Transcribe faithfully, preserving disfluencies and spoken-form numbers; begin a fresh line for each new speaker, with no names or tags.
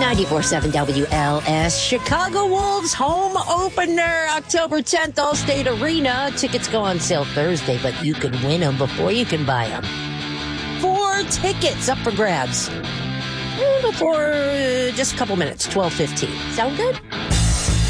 ninety-four point seven W L S. Chicago Wolves home opener, October tenth, Allstate Arena. Tickets go on sale Thursday, but you can win them before you can buy them. Four tickets up for grabs. Before uh, just a couple minutes, twelve fifteen. Sound good?